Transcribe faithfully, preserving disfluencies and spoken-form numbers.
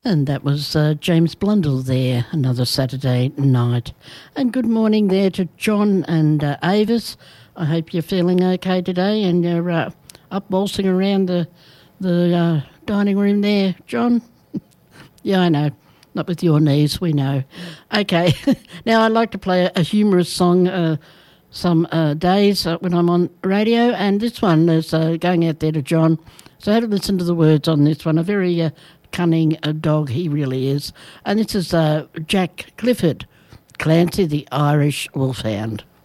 And that was uh, James Blundell there, another Saturday night. And good morning there to John and uh, Avis. I hope you're feeling okay today and you're uh, up waltzing around the, the uh, dining room there, John. Yeah, I know. Not with your knees, we know. Okay, now I'd like to play a, a humorous song uh, some uh, days uh, when I'm on radio, and this one is uh, going out there to John. So have a listen to the words on this one. A very uh, cunning uh, dog he really is. And this is uh, Jack Clifford, Clancy the Irish Wolfhound.